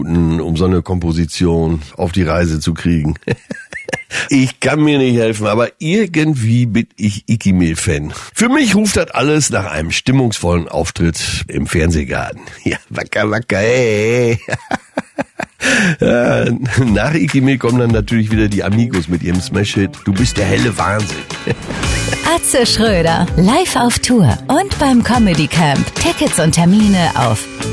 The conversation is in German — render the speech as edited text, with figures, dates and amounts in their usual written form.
um so eine Komposition auf die Reise zu kriegen. Ich kann mir nicht helfen, aber irgendwie bin ich Ikimil-Fan. Für mich ruft das alles nach einem stimmungsvollen Auftritt im Fernsehgarten. Ja, wacker, wacker, hey. Ja, nach Ikimil kommen dann natürlich wieder die Amigos mit ihrem Smash-Hit Du bist der helle Wahnsinn. Atze Schröder, live auf Tour und beim Comedy Camp. Tickets und Termine auf